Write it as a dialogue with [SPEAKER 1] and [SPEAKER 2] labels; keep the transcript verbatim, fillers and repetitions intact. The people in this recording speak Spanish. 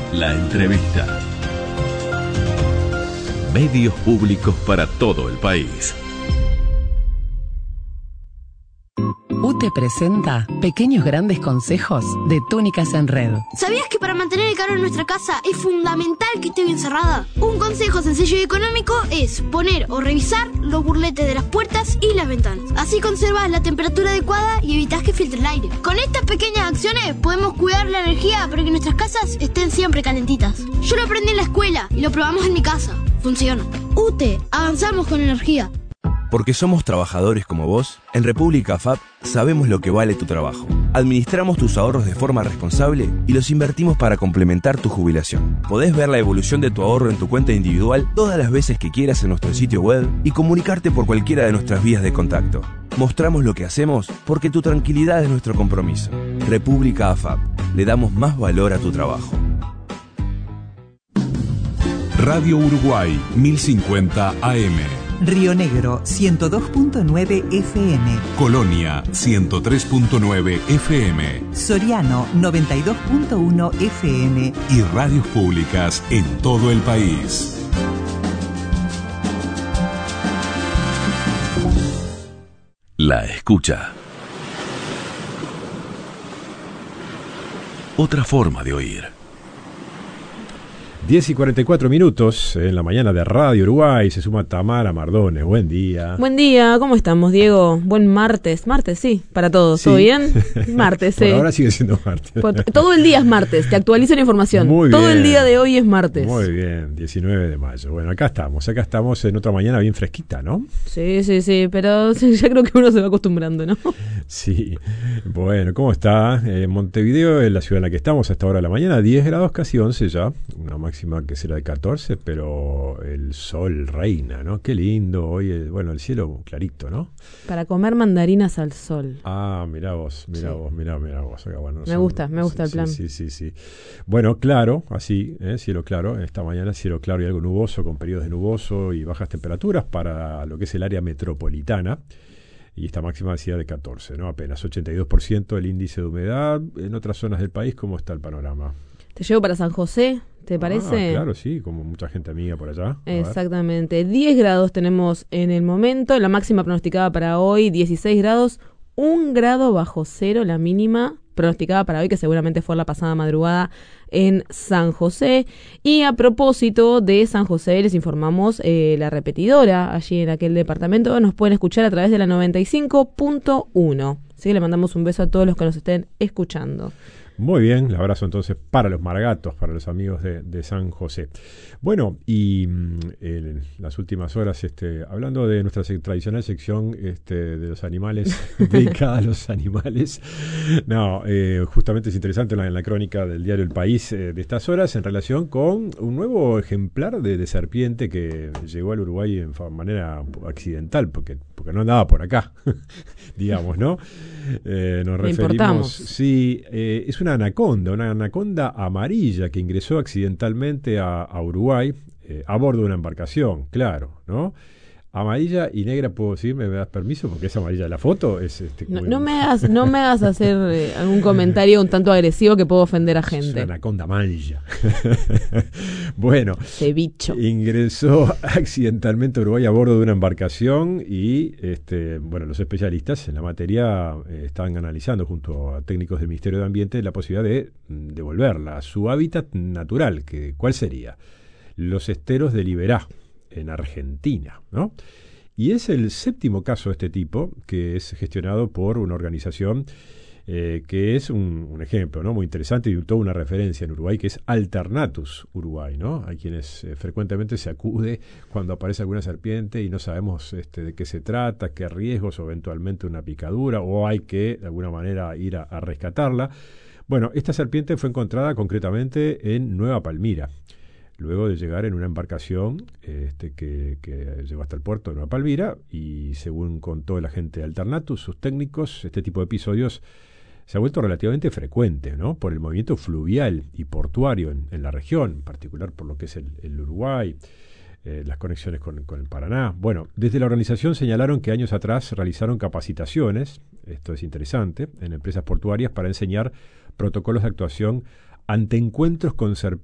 [SPEAKER 1] La entrevista. Medios públicos para todo el país.
[SPEAKER 2] U T E presenta Pequeños Grandes Consejos de Túnicas en Red.
[SPEAKER 3] ¿Sabías que para mantener el calor en nuestra casa es fundamental que esté bien cerrada? Un consejo sencillo y económico es poner o revisar los burletes de las puertas y las ventanas. Así conservas la temperatura adecuada y evitas que filtre el aire. Con estas pequeñas acciones podemos cuidar la energía para que nuestras casas estén siempre calentitas. Yo lo aprendí en la escuela y lo probamos en mi casa. Funciona. U T E, avanzamos con energía.
[SPEAKER 4] Porque somos trabajadores como vos, en República F A P sabemos lo que vale tu trabajo. Administramos tus ahorros de forma responsable y los invertimos para complementar tu jubilación. Podés ver la evolución de tu ahorro en tu cuenta individual todas las veces que quieras en nuestro sitio web y comunicarte por cualquiera de nuestras vías de contacto. Mostramos lo que hacemos porque tu tranquilidad es nuestro compromiso. República F A P. Le damos más valor a tu trabajo.
[SPEAKER 5] Radio Uruguay mil cincuenta A M.
[SPEAKER 6] Río Negro ciento dos punto nueve F M.
[SPEAKER 5] Colonia ciento tres punto nueve F M.
[SPEAKER 6] Soriano noventa y dos punto uno F M.
[SPEAKER 5] Y radios públicas en todo el país.
[SPEAKER 1] La escucha. Otra forma de oír.
[SPEAKER 7] diez y cuarenta y cuatro minutos en la mañana de Radio Uruguay. Se suma Tamara Mardones. Buen día.
[SPEAKER 8] Buen día, ¿cómo estamos, Diego? Buen martes. Martes, sí, para todos. ¿Todo
[SPEAKER 7] Sí.
[SPEAKER 8] bien? Martes, sí.
[SPEAKER 7] Por ahora sigue siendo martes.
[SPEAKER 8] Por- Todo el día es martes, te actualizo la información.
[SPEAKER 7] Muy
[SPEAKER 8] Todo
[SPEAKER 7] bien.
[SPEAKER 8] el día de hoy es martes.
[SPEAKER 7] Muy bien, diecinueve de mayo. Bueno, acá estamos. Acá estamos en otra mañana bien fresquita, ¿no?
[SPEAKER 8] Sí, sí, sí, pero ya creo que uno se va acostumbrando, ¿no?
[SPEAKER 7] Sí. Bueno, ¿cómo está? Eh, Montevideo, en la ciudad en la que estamos a esta hora de la mañana, diez grados, casi once ya. Una máxima que será de catorce, pero el sol reina, ¿no? Qué lindo. Hoy, eh, bueno, el cielo clarito, ¿no?
[SPEAKER 8] Para comer mandarinas al sol.
[SPEAKER 7] Ah, mirá vos, mirá
[SPEAKER 8] Sí.
[SPEAKER 7] vos, mirá, mirá vos. Acá, bueno,
[SPEAKER 8] Me
[SPEAKER 7] son-
[SPEAKER 8] gusta, me gusta
[SPEAKER 7] sí,
[SPEAKER 8] el plan.
[SPEAKER 7] Sí, sí, sí, sí. Bueno, claro, así, ¿eh? Cielo claro. Esta mañana cielo claro y algo nuboso, con periodos de nuboso y bajas temperaturas para lo que es el área metropolitana. Y esta máxima decía de catorce, ¿no? Apenas ochenta y dos por ciento el índice de humedad. En otras zonas del país, ¿cómo está el panorama?
[SPEAKER 8] Te llevo para San José, ¿te parece?
[SPEAKER 7] Ah, claro, sí, como mucha gente amiga por allá. A ver.
[SPEAKER 8] Exactamente. diez grados tenemos en el momento. La máxima pronosticada para hoy, dieciséis grados. Un grado bajo cero, la mínima pronosticada para hoy, que seguramente fue la pasada madrugada en San José. Y a propósito de San José, les informamos eh, la repetidora allí en aquel departamento. Nos pueden escuchar a través de la noventa y cinco punto uno. Así que le mandamos un beso a todos los que nos estén escuchando.
[SPEAKER 7] Muy bien, el abrazo entonces para los maragatos, para los amigos de, de San José. Bueno, y mm, en las últimas horas, este, hablando de nuestra sec- tradicional sección este, de los animales, dedicada a los animales, no, eh, justamente es interesante en la, en la crónica del diario El País eh, de estas horas en relación con un nuevo ejemplar de, de serpiente que llegó al Uruguay en fa- manera accidental, porque, porque no andaba por acá, digamos, ¿no? Eh, nos
[SPEAKER 8] Le
[SPEAKER 7] referimos,
[SPEAKER 8] importamos.
[SPEAKER 7] sí, eh, es una anaconda, una anaconda amarilla que ingresó accidentalmente a, a Uruguay eh, a bordo de una embarcación, claro, ¿no? Amarilla y negra, ¿puedo decir? ¿Me das permiso? Porque es amarilla la foto. Es, este,
[SPEAKER 8] No,
[SPEAKER 7] como-
[SPEAKER 8] no me hagas, no me hagas hacer eh, algún comentario un tanto agresivo que puedo ofender a
[SPEAKER 7] Es una
[SPEAKER 8] gente.
[SPEAKER 7] anaconda amarilla. Bueno,
[SPEAKER 8] Ese bicho.
[SPEAKER 7] ingresó accidentalmente a Uruguay a bordo de una embarcación y este, bueno, los especialistas en la materia eh, están analizando junto a técnicos del Ministerio de Ambiente la posibilidad de mm, devolverla a su hábitat natural. Que, ¿cuál sería? Los esteros de Liberá, en Argentina, ¿no? Y es el séptimo caso de este tipo que es gestionado por una organización eh, que es un, un ejemplo, ¿no? Muy interesante y toda una referencia en Uruguay, que es Alternatus Uruguay, ¿no? A quienes eh, frecuentemente se acude cuando aparece alguna serpiente y no sabemos este, de qué se trata, qué riesgos o eventualmente una picadura, o hay que de alguna manera ir a, a rescatarla. Bueno, esta serpiente fue encontrada concretamente en Nueva Palmira, luego de llegar en una embarcación este, que, que llegó hasta el puerto de Nueva Palmira, y según contó el agente de Alternatus, sus técnicos, este tipo de episodios se ha vuelto relativamente frecuente, ¿no? Por el movimiento fluvial y portuario en, en la región, en particular por lo que es el, el Uruguay, eh, las conexiones con, con el Paraná. Bueno, desde la organización señalaron que años atrás realizaron capacitaciones, esto es interesante, en empresas portuarias para enseñar protocolos de actuación ante encuentros con serpientes